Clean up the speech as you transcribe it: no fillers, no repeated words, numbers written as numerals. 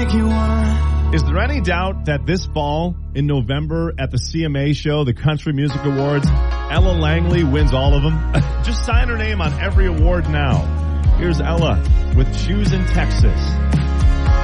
make you wanna. Is there any doubt that this fall in November at the CMA show, the Country Music Awards, Ella Langley wins all of them? Just sign her name on every award now. Here's Ella with Shoes in Texas.